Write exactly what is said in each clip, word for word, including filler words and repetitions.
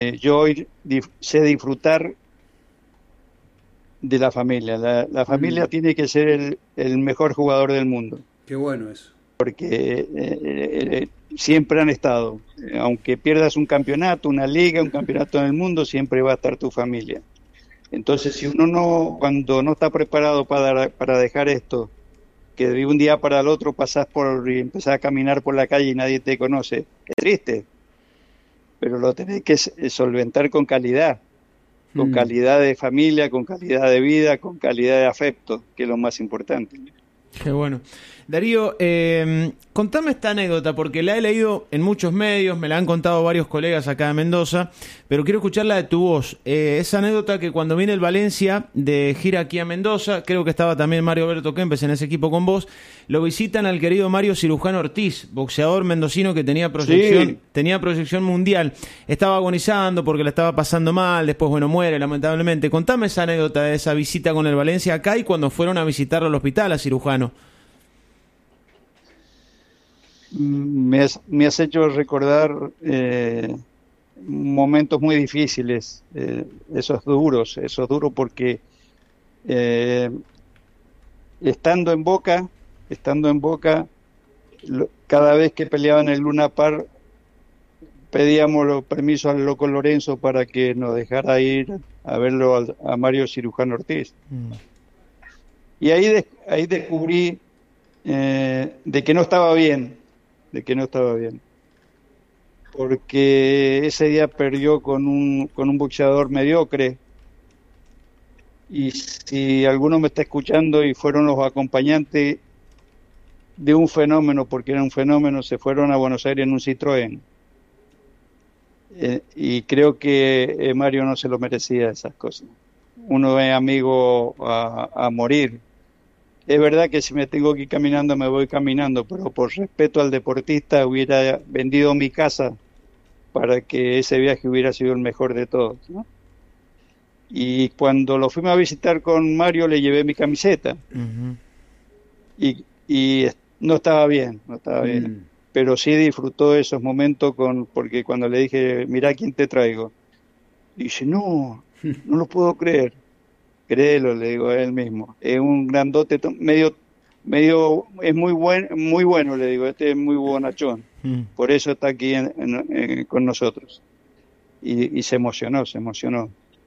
Eh, yo hoy dif- sé disfrutar de la familia. La, la familia Mm, tiene que ser el, el mejor jugador del mundo, qué bueno eso. porque eh, eh, siempre han estado. Eh, Aunque pierdas un campeonato, una liga, un campeonato en el mundo, siempre va a estar tu familia. Entonces, si uno no, cuando no está preparado para, para dejar esto, que de un día para el otro pasás por y empezás a caminar por la calle y nadie te conoce, es triste, pero lo tenés que s- solventar con calidad, con Mm. calidad de familia, con calidad de vida, con calidad de afecto, que es lo más importante. Qué bueno. Darío, eh, contame esta anécdota, porque la he leído en muchos medios, me la han contado varios colegas acá de Mendoza, pero quiero escucharla de tu voz. Eh, esa anécdota que cuando viene el Valencia de gira aquí a Mendoza, creo que estaba también Mario Alberto Kempes en ese equipo con vos, lo visitan al querido Mario Cirujano Ortiz, boxeador mendocino que tenía proyección, Sí, tenía proyección mundial. Estaba agonizando porque la estaba pasando mal, después, bueno, muere lamentablemente. Contame esa anécdota de esa visita con el Valencia acá y cuando fueron a visitarlo al hospital, a Cirujano. me has, me has hecho recordar eh, momentos muy difíciles, eh, esos duros, esos duros porque eh, estando en Boca, estando en Boca, lo- cada vez que peleaban el Luna Par, pedíamos los permisos al loco Lorenzo para que nos dejara ir a verlo al- a Mario Cirujano Ortiz. Mm. Y ahí, de- ahí descubrí eh, de que no estaba bien, de que no estaba bien, porque ese día perdió con un, con un boxeador mediocre. Y si alguno me está escuchando y fueron los acompañantes de un fenómeno, porque era un fenómeno, se fueron a Buenos Aires en un Citroën. Eh, y creo que eh, Mario no se lo merecía esas cosas. Uno es amigo a, a morir. Es verdad que si me tengo que ir caminando, me voy caminando, pero por respeto al deportista hubiera vendido mi casa para que ese viaje hubiera sido el mejor de todos, ¿no? Y cuando lo fuimos a visitar con Mario, le llevé mi camiseta Ujú. y, y no estaba bien, no estaba bien. Mm. Pero sí disfrutó esos momentos con, porque cuando le dije, mirá quién te traigo, y dice, no, no lo puedo creer. Créelo, le digo a él mismo. Es un grandote, to- medio, medio, es muy buen, muy bueno, le digo, este es muy bonachón. Mm. Por eso está aquí en- en- en- con nosotros. Y, y se emocionó, se emocionó.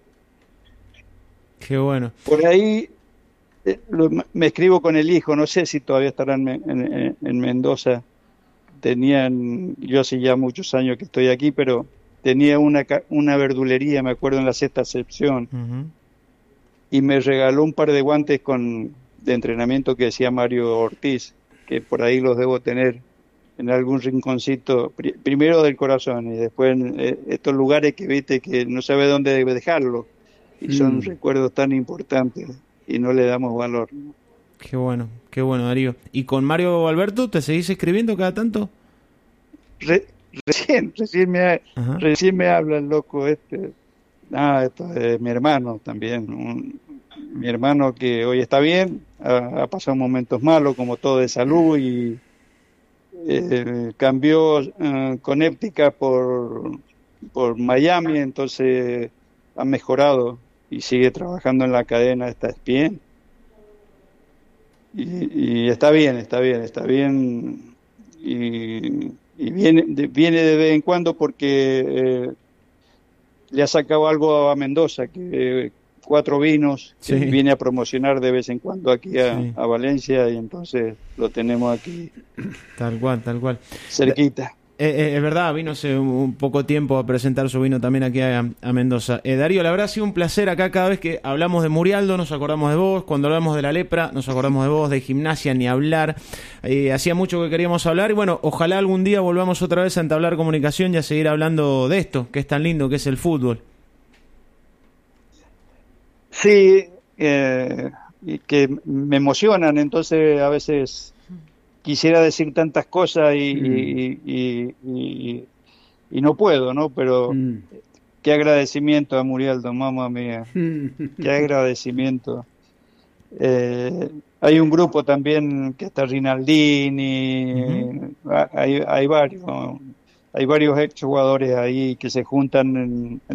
Qué bueno. Por ahí eh, lo- me escribo con el hijo, no sé si todavía estarán en, en- en Mendoza. Tenían, yo hace ya muchos años que estoy aquí, pero tenía una, ca- una verdulería, me acuerdo, en la Sexta Acepción, Ujú. y me regaló un par de guantes con, de entrenamiento que decía Mario Ortiz, que por ahí los debo tener en algún rinconcito, pri- primero del corazón y después en eh, estos lugares que viste que no sabe dónde debe dejarlo, y son Mm. recuerdos tan importantes y no le damos valor, ¿no? Qué bueno, qué bueno, Darío. ¿Y con Mario Alberto te seguís escribiendo cada tanto? Re- recién, recién me, Ajá. recién me habla el loco este. Ah, esto es mi hermano también. Un- mi hermano que hoy está bien, ha, ha pasado momentos malos como todo de salud y eh, cambió eh, Connecticut por, por Miami, entonces ha mejorado y sigue trabajando en la cadena esta E S P N. Y, y está bien, está bien, está bien. Y, y viene, de, viene de vez en cuando porque eh, le ha sacado algo a Mendoza, que eh, cuatro vinos que Sí, viene a promocionar de vez en cuando aquí a, sí, a Valencia y entonces lo tenemos aquí tal cual, tal cual. Da- cerquita. eh, eh, es verdad, vino hace un, un poco tiempo a presentar su vino también aquí a, a Mendoza. Eh, Darío, la verdad ha sido un placer acá cada vez que hablamos de Murialdo, nos acordamos de vos, cuando hablamos de la lepra, nos acordamos de vos, de gimnasia, ni hablar. Eh, hacía mucho que queríamos hablar y bueno, ojalá algún día volvamos otra vez a entablar comunicación y a seguir hablando de esto, que es tan lindo, que es el fútbol. Sí, eh, y que me emocionan, entonces a veces quisiera decir tantas cosas y, Mm. y, y, y- y no puedo, ¿no? Pero Mm. qué agradecimiento a Murialdo, mamá mía, qué Mm. agradecimiento. Eh, hay un grupo también que está Ujú. Rinaldini, hay, hay varios, ¿no? hay varios exjugadores ahí que se juntan en,